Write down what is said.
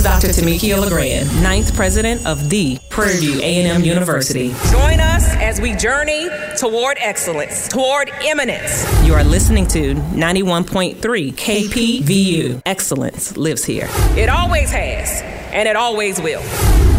is Dr. Tamikia LeGrand, 9th president of the Prairie View A&M University. Join us as we journey toward excellence, toward eminence. You are listening to 91.3 KPVU. Excellence lives here. It always has, and it always will.